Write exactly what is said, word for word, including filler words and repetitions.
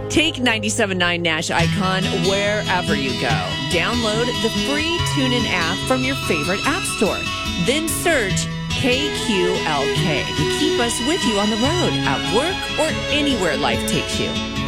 Take ninety-seven point nine Nash Icon wherever you go. Download the free TuneIn app from your favorite app store. Then search K Q L K to keep us with you on the road, at work, or anywhere life takes you.